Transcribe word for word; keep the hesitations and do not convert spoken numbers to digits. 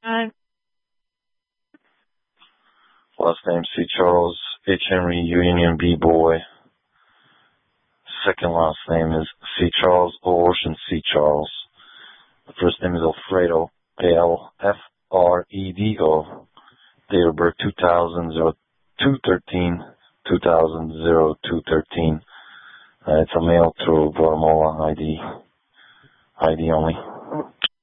Uh, Last name C. Charles, H. Henry, U. Union, B. Boy. Second last name is C. Charles, O. Ocean, C. Charles. The first name is Alfredo, A. L. F. R. E. D. O. Date of birth two thousand, two thirteen, two thousand, two thirteen. Uh, it's a male through Guatemala I D. I D only.